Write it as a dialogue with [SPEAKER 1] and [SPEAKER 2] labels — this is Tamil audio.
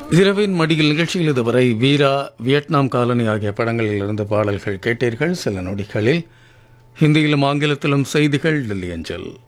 [SPEAKER 1] இரவின் மடியில் நிகழ்ச்சியில் இதுவரை வீரா, வியட்நாம் காலனி ஆகிய படங்களில் இருந்து பாடல்கள் கேட்டீர்கள். சில நொடிகளில் ஹிந்தியிலும் ஆங்கிலத்திலும் செய்திகள் டெல்லி அஞ்சல்.